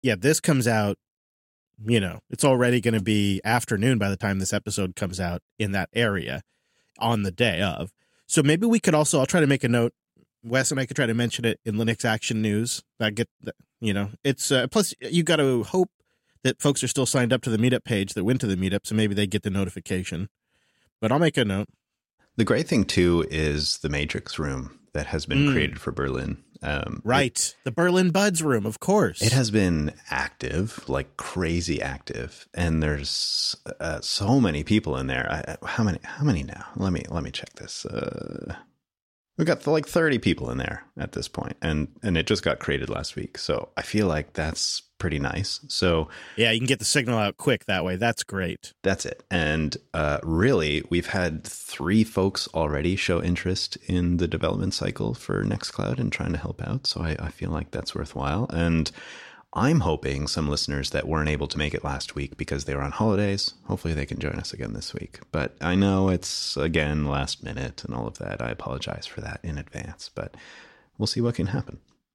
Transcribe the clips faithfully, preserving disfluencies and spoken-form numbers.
yeah, this comes out, you know, it's already going to be afternoon by the time this episode comes out in that area on the day of. So maybe we could also, I'll try to make a note. Wes and I could try to mention it in Linux Action News. That get, you know, it's uh, plus you got to hope that folks are still signed up to the meetup page that went to the meetup, so maybe they get the notification. But I'll make a note. The great thing too is the Matrix room that has been mm. created for Berlin. Um, right. It, the Berlin Buds room, of course. It has been active, like crazy active. And there's uh, so many people in there. I, how many, how many now? Let me, let me check this. Uh, we've got like thirty people in there at this point, and, and it just got created last week. So I feel like that's pretty nice. So yeah, you can get the signal out quick that way. That's great. That's it. And uh, really, we've had three folks already show interest in the development cycle for Nextcloud and trying to help out. So I, I feel like that's worthwhile. And I'm hoping some listeners that weren't able to make it last week because they were on holidays, hopefully they can join us again this week. But I know it's, again, last minute and all of that. I apologize for that in advance, but we'll see what can happen.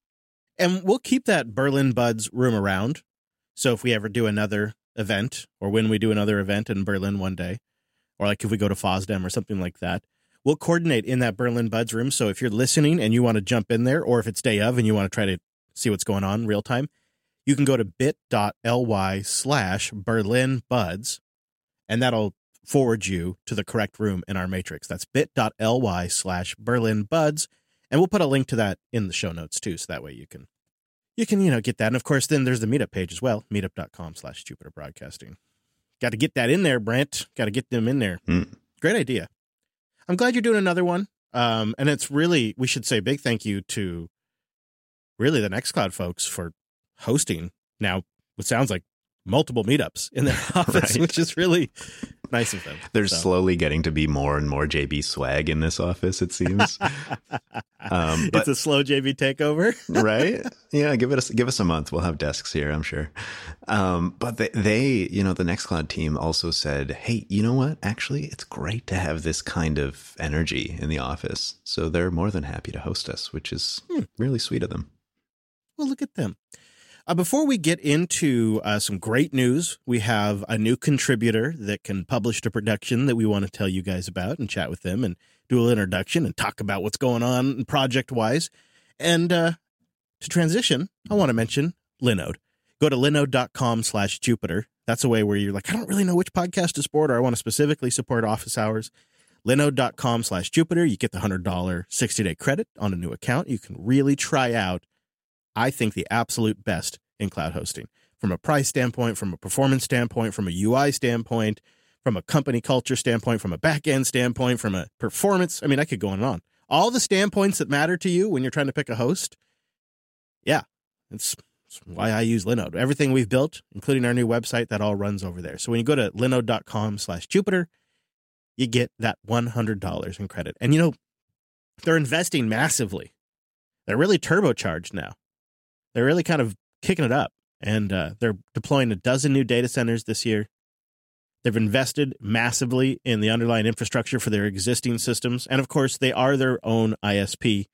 And we'll keep that Berlin Buds room around. So if we ever do another event, or when we do another event in Berlin one day, or like if we go to FOSDEM or something like that, we'll coordinate in that Berlin Buds room. So if you're listening and you want to jump in there, or if it's day of and you want to try to see what's going on real time, you can go to bit.ly slash Berlin Buds, and that'll forward you to the correct room in our matrix. That's bit.ly slash Berlin Buds. And we'll put a link to that in the show notes too, so that way you can, you can, you know, get that. And of course, then there's the meetup page as well, meetup.com slash Jupiter Broadcasting. Got to get that in there, Brent. Got to get them in there. Mm. Great idea. I'm glad you're doing another one. Um, and it's really, we should say a big thank you to really the Nextcloud folks for hosting now what sounds like multiple meetups in their office, right. Which is really nice of them. There's so. slowly getting to be more and more J B swag in this office, it seems. um, but, it's a slow J B takeover. Right? Yeah, give it a, give us a month. We'll have desks here, I'm sure. Um, but they, they, you know, the Nextcloud team also said, hey, you know what? Actually, it's great to have this kind of energy in the office. So they're more than happy to host us, which is hmm. really sweet of them. Well, look at them. Uh, before we get into uh, some great news, we have a new contributor that can publish to production that we want to tell you guys about and chat with them and do a little introduction and talk about what's going on project-wise. And uh, to transition, I want to mention Linode. Go to linode.com slash Jupiter. That's a way where you're like, I don't really know which podcast to support, or I want to specifically support office hours. Linode.com slash Jupiter. You get the one hundred dollars sixty-day credit on a new account. You can really try out, I think, the absolute best in cloud hosting from a price standpoint, from a performance standpoint, from a U I standpoint, from a company culture standpoint, from a back-end standpoint, from a performance. I mean, I could go on and on. All the standpoints that matter to you when you're trying to pick a host. Yeah, it's, it's why I use Linode. Everything we've built, including our new website, that all runs over there. So when you go to linode.com slash Jupiter, you get that one hundred dollars in credit. And, you know, they're investing massively. They're really turbocharged now. They're really kind of kicking it up, and uh, they're deploying a dozen new data centers this year. They've invested massively in the underlying infrastructure for their existing systems, and of course, they are their own I S P,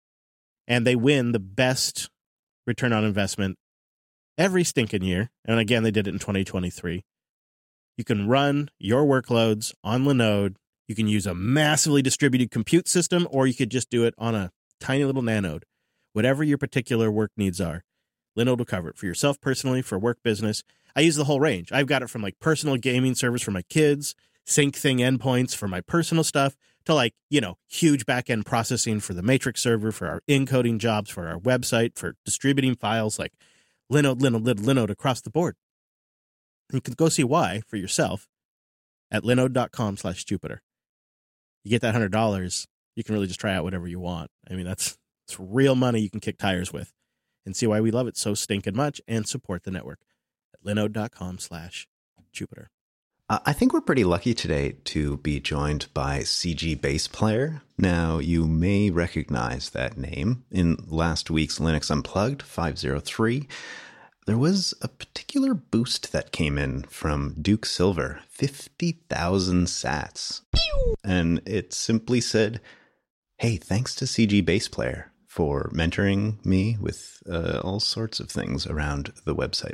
and they win the best return on investment every stinking year. And again, they did it in twenty twenty-three. You can run your workloads on Linode. You can use a massively distributed compute system, or you could just do it on a tiny little nanode. Whatever your particular work needs are, Linode will cover it for yourself personally, for work business. I use the whole range. I've got it from like personal gaming servers for my kids, sync thing endpoints for my personal stuff, to like, you know, huge back-end processing for the Matrix server, for our encoding jobs, for our website, for distributing files, like Linode, Linode, Linode, Linode across the board. You can go see why for yourself at linode.com slash Jupiter. You get that one hundred dollars, you can really just try out whatever you want. I mean, that's it's real money you can kick tires with, and see why we love it so stinking much and support the network at linode.com slash Jupiter. Uh, I think we're pretty lucky today to be joined by C G Bass Player. Now, you may recognize that name. In last week's Linux Unplugged five oh three, there was a particular boost that came in from Duke Silver, fifty thousand sats. And it simply said, hey, thanks to C G Bass Player for mentoring me with uh, all sorts of things around the website